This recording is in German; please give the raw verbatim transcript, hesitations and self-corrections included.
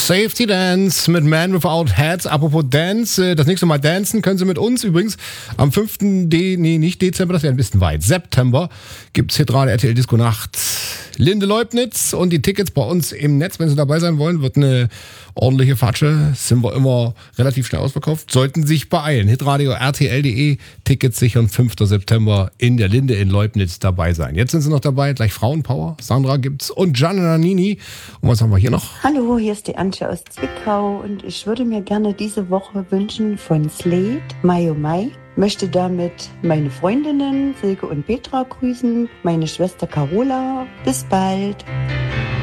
Safety Dance mit Man Without Hats. Apropos Dance, das nächste Mal dancen können Sie mit uns übrigens. Am fünften De- nee, nicht Dezember, das wäre ein bisschen weit. September gibt's hier gerade R T L Disco Nacht. Linde Leubnitz und die Tickets bei uns im Netz, wenn Sie dabei sein wollen, wird eine ordentliche Fatsche. Sind wir immer relativ schnell ausverkauft. Sollten sich beeilen. Hitradio R T L Punkt de, Tickets sichern, fünften September in der Linde in Leubnitz dabei sein. Jetzt sind Sie noch dabei, gleich Frauenpower. Sandra gibt's und Gianna Nannini. Und was haben wir hier noch? Hallo, hier ist die Antje aus Zwickau und ich würde mir gerne diese Woche wünschen von Slade, Mai oh Mai. Möchte damit meine Freundinnen Silke und Petra grüßen, meine Schwester Carola. Bis bald.